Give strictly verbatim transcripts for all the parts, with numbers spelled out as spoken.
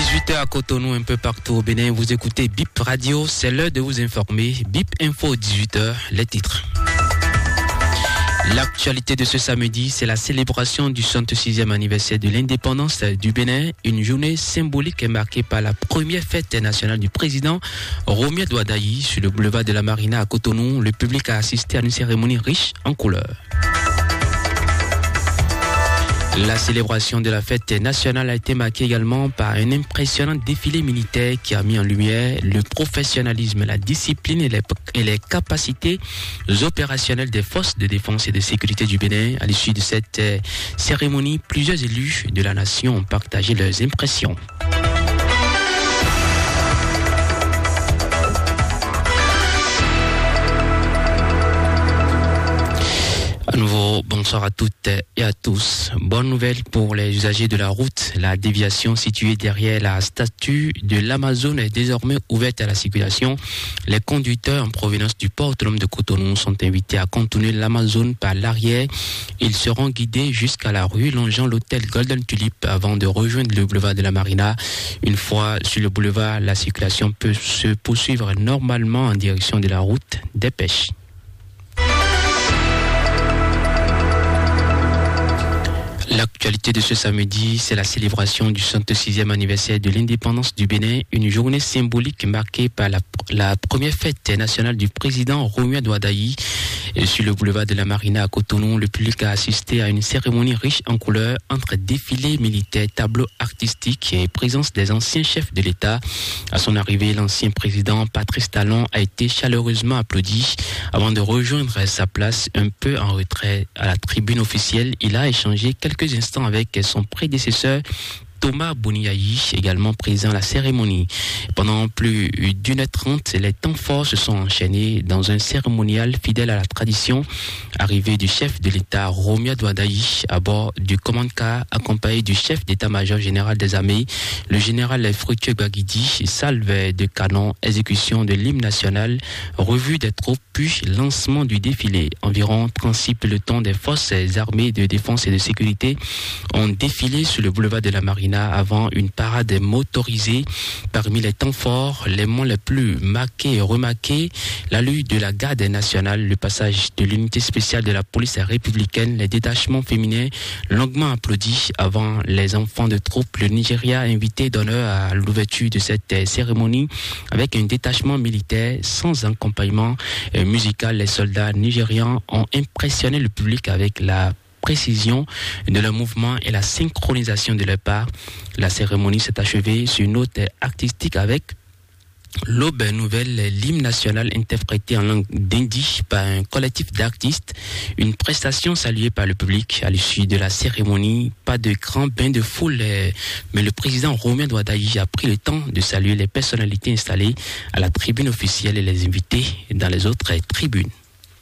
dix-huit heures à Cotonou, un peu partout au Bénin. Vous écoutez B I P Radio, c'est l'heure de vous informer. B I P Info, dix-huit heures, les titres. L'actualité de ce samedi, c'est la célébration du soixante-sixième anniversaire de l'indépendance du Bénin. Une journée symbolique est marquée par la première fête nationale du président Romuald Wadayi sur le boulevard de la Marina à Cotonou. Le public a assisté à une cérémonie riche en couleurs. La célébration de la fête nationale a été marquée également par un impressionnant défilé militaire qui a mis en lumière le professionnalisme, la discipline et les, et les capacités opérationnelles des forces de défense et de sécurité du Bénin. À l'issue de cette cérémonie, plusieurs élus de la nation ont partagé leurs impressions. À nouveau, bonsoir à toutes et à tous. Bonne nouvelle pour les usagers de la route. La déviation située derrière la statue de l'Amazone est désormais ouverte à la circulation. Les conducteurs en provenance du port autonome de Cotonou sont invités à contourner l'Amazone par l'arrière. Ils seront guidés jusqu'à la rue longeant l'hôtel Golden Tulip avant de rejoindre le boulevard de la Marina. Une fois sur le boulevard, la circulation peut se poursuivre normalement en direction de la route des pêches. L'actualité de ce samedi, c'est la célébration du soixante-sixième anniversaire de l'indépendance du Bénin, une journée symbolique marquée par la, la première fête nationale du président Romuald Wadayi. Et sur le boulevard de la Marina à Cotonou, le public a assisté à une cérémonie riche en couleurs entre défilés militaires, tableaux artistiques et présence des anciens chefs de l'État. À son arrivée, l'ancien président Patrice Talon a été chaleureusement applaudi. Avant de rejoindre sa place un peu en retrait à la tribune officielle, il a échangé quelques instants avec son prédécesseur Thomas Boniayi, également présent à la cérémonie. Pendant plus d'une heure trente, les temps forts se sont enchaînés dans un cérémonial fidèle à la tradition. Arrivée du chef de l'État Romuald Wadayi à bord du commande-car, accompagné du chef d'état-major général des armées, le général Fructueux Baguidi, salve de canon, exécution de l'hymne national, revue des troupes, puis lancement du défilé. Environ trente-six pelotons des forces armées de défense et de sécurité ont défilé sur le boulevard de la Marina avant une parade motorisée. Parmi les temps forts, les moments les plus marqués et remarqués, l'allure de la garde nationale, le passage de l'unité spéciale de la police républicaine, les détachements féminins longuement applaudis avant les enfants de troupe. Le Nigeria invité d'honneur à l'ouverture de cette cérémonie avec un détachement militaire sans accompagnement musical. Les soldats nigérians ont impressionné le public avec la précision de leur mouvement et la synchronisation de leur part. La cérémonie s'est achevée sur une note artistique avec l'aube nouvelle, l'hymne national interprété en langue d'Indi par un collectif d'artistes, une prestation saluée par le public. À l'issue de la cérémonie, pas de grand bain de foule, mais le président Romuald Wadayi a pris le temps de saluer les personnalités installées à la tribune officielle et les invités dans les autres tribunes.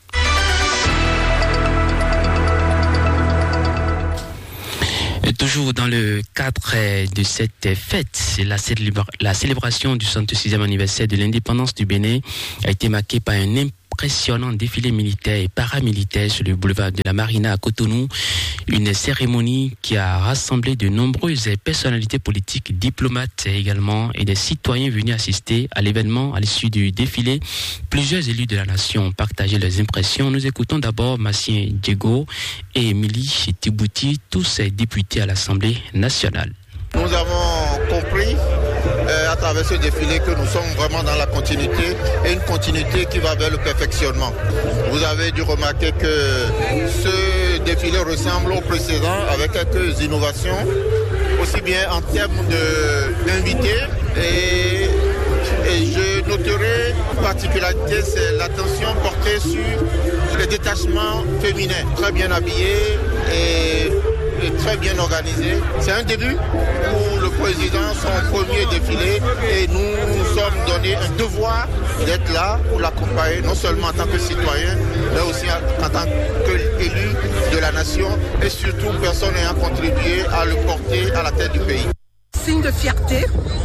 Toujours dans le cadre de cette fête, la, célébra- la célébration du soixante-sixième anniversaire de l'indépendance du Bénin a été marquée par un impressionnant défilé militaire et paramilitaire sur le boulevard de la Marina à Cotonou. Une cérémonie qui a rassemblé de nombreuses personnalités politiques, diplomates également et des citoyens venus assister à l'événement. À l'issue du défilé, plusieurs élus de la nation ont partagé leurs impressions. Nous écoutons d'abord Massien Diego et Émilie Tibouti, tous députés à l'Assemblée nationale. Nous avons compris euh, à travers ce défilé que nous sommes vraiment dans la continuité et une continuité qui va vers le perfectionnement. Vous avez dû remarquer que ce défilé ressemble au précédent avec quelques innovations, aussi bien en termes de, d'invités et, et je noterai une particularité, c'est l'attention portée sur les détachements féminins, très bien habillés et est très bien organisé. C'est un début pour le président, son premier défilé, et nous nous sommes donné un devoir d'être là pour l'accompagner, non seulement en tant que citoyen, mais aussi en tant qu'élu de la nation, et surtout personne ayant contribué à le porter à la tête du pays. signe de fierté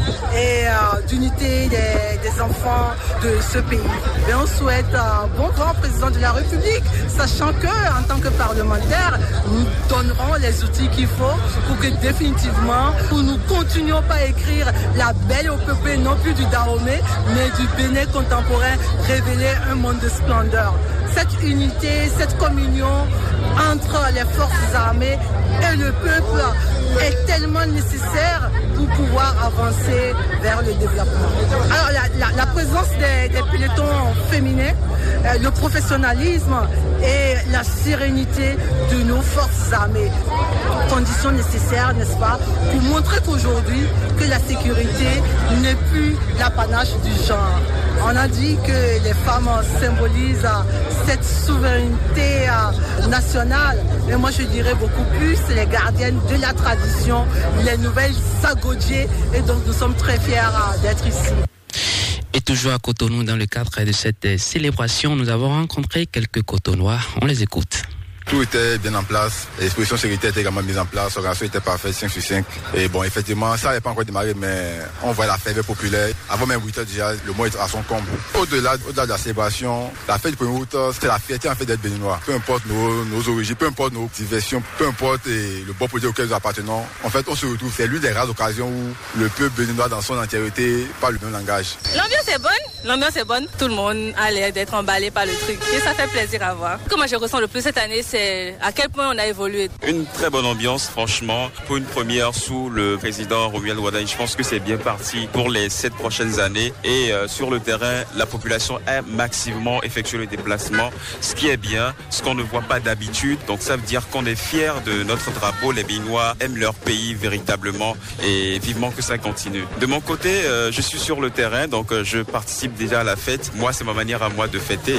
et euh, d'unité des, des enfants de ce pays. Et on souhaite un bon grand président de la République, sachant que, en tant que parlementaire, nous donnerons les outils qu'il faut pour que définitivement, pour nous continuions pas à écrire la belle épopée, non plus du Dahomey, mais du Bénin contemporain, révéler un monde de splendeur. Cette unité, cette communion entre les forces armées et le peuple est tellement nécessaire pour pouvoir avancer vers le développement. Alors la, la, la présence des, des pelotons féminins, euh, le professionnalisme et la sérénité de nos forces armées, conditions nécessaires, n'est-ce pas, pour montrer qu'aujourd'hui, que la sécurité n'est plus l'apanage du genre. On a dit que les femmes symbolisent cette souveraineté nationale, mais moi je dirais beaucoup plus les gardiennes de la tradition, les nouvelles Sagodier, et donc nous sommes très fiers d'être ici. Et toujours à Cotonou, dans le cadre de cette célébration, nous avons rencontré quelques Cotonois. On les écoute. Tout était bien en place, l'exposition sécurité était également mise en place, l'organisation était parfaite, cinq sur cinq. Et bon, effectivement, ça n'avait pas encore démarré, mais on voit la ferveur populaire. Avant même huit heures déjà, le mois est à son comble. Au-delà, au-delà de la célébration, la fête du premier août, c'est la fierté en fait d'être béninois. Peu importe nos, nos origines, peu importe nos diversions, peu importe et le bon projet auquel nous appartenons. En fait, on se retrouve, c'est l'une des rares occasions où le peuple béninois dans son entièreté parle le même langage. L'ambiance est bonne, l'ambiance est bonne. Tout le monde a l'air d'être emballé par le truc et ça fait plaisir à voir. Ce que moi je ressens le plus cette année, c'est à quel point on a évolué. Une très bonne ambiance, franchement. Pour une première sous le président Romuald Wadaye, je pense que c'est bien parti pour les sept prochaines années. Et euh, sur le terrain, la population a massivement effectué le déplacement, ce qui est bien, ce qu'on ne voit pas d'habitude. Donc ça veut dire qu'on est fiers de notre drapeau. Les Béninois aiment leur pays véritablement et vivement que ça continue. De mon côté, euh, je suis sur le terrain, donc euh, je participe déjà à la fête. Moi, c'est ma manière à moi de fêter.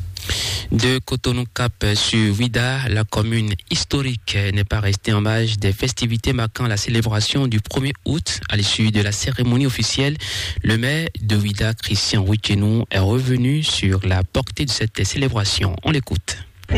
De Cotonou Cap sur Ouida, la commune historique n'est pas restée en marge des festivités marquant la célébration du premier août. À l'issue de la cérémonie officielle, le maire de Ouida, Christian Ouichenou, est revenu sur la portée de cette célébration. On l'écoute. Pour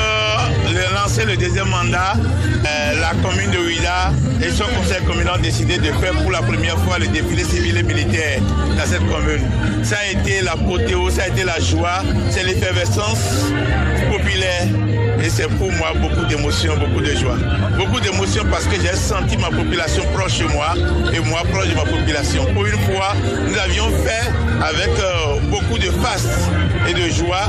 euh, lancer le deuxième mandat, euh, la commune de Ouida et son conseil communal ont décidé de faire pour la première fois le défilé civil et militaire dans cette commune. Ça a été l'apothéose, ça a été la joie, c'est l'effervescence populaire et c'est pour moi beaucoup d'émotions, beaucoup de joie. Beaucoup d'émotions parce que j'ai senti ma population proche de moi et moi proche de ma population. Pour une fois, nous avions fait avec euh, beaucoup de faste et de joie,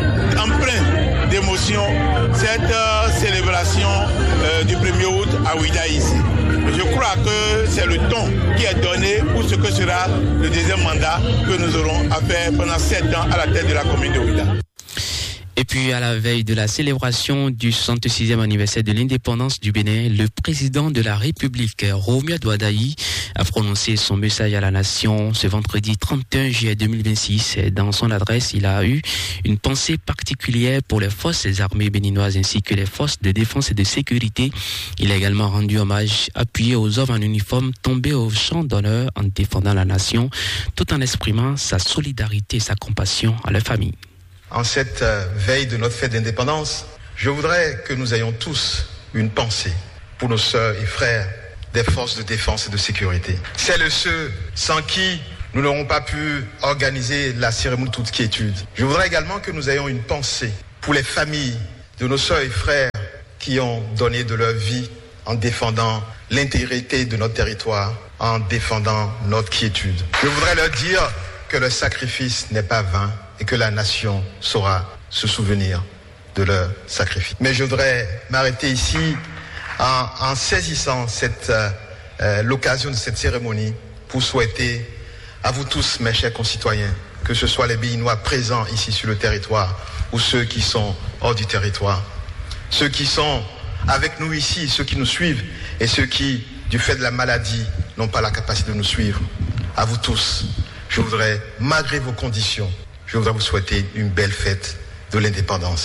empreint d'émotion, cette euh, célébration euh, du premier août à Ouida ici. Je crois que c'est le ton qui est donné pour ce que sera le deuxième mandat que nous aurons à faire pendant sept ans à la tête de la commune de Ouida. Et puis, à la veille de la célébration du soixante-sixième anniversaire de l'indépendance du Bénin, le président de la République, Romuald Wadaye, a prononcé son message à la nation ce vendredi trente et un juillet deux mille vingt-six. Dans son adresse, il a eu une pensée particulière pour les forces armées béninoises ainsi que les forces de défense et de sécurité. Il a également rendu hommage appuyé aux hommes en uniforme tombés au champ d'honneur en défendant la nation, tout en exprimant sa solidarité et sa compassion à leur famille. En cette euh, veille de notre fête d'indépendance, je voudrais que nous ayons tous une pensée pour nos sœurs et frères des forces de défense et de sécurité. Celles et ceux sans qui nous n'aurons pas pu organiser la cérémonie toute quiétude. Je voudrais également que nous ayons une pensée pour les familles de nos sœurs et frères qui ont donné de leur vie en défendant l'intégrité de notre territoire, en défendant notre quiétude. Je voudrais leur dire que leur sacrifice n'est pas vain et que la nation saura se souvenir de leur sacrifice. Mais je voudrais m'arrêter ici en, en saisissant cette, euh, l'occasion de cette cérémonie pour souhaiter à vous tous, mes chers concitoyens, que ce soit les Béninois présents ici sur le territoire ou ceux qui sont hors du territoire, ceux qui sont avec nous ici, ceux qui nous suivent et ceux qui, du fait de la maladie, n'ont pas la capacité de nous suivre. À vous tous, je voudrais, malgré vos conditions, je voudrais vous souhaiter une belle fête de l'indépendance.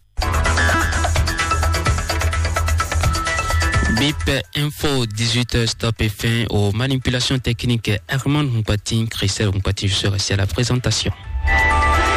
B I P Info dix-huit heures, stop et fin aux manipulations techniques. Herman Mpati, Christelle Mpati, je serai ici à la présentation.